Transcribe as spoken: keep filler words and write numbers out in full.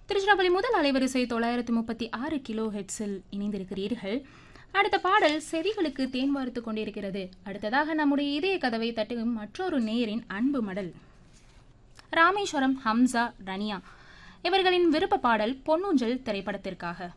திருச்சிராப்பள்ளி முதல் அலைவரிசை தொள்ளாயிரத்து முப்பத்தி ஆறு கிலோ ஹெட்ஸில் இணைந்திருக்கிறீர்கள். அடுத்த பாடல் செவிகளுக்கு தேன் வார்த்து கொண்டிருக்கிறது. அடுத்ததாக நம்முடைய இதய கதவை தட்டும் மற்றொரு நேரின் அன்பு மடல். ராமேஸ்வரம் ஹம்சா ரனியா இவர்களின் விருப்ப பாடல் பொன்னூஞ்சல் திரைப்படத்திற்காக.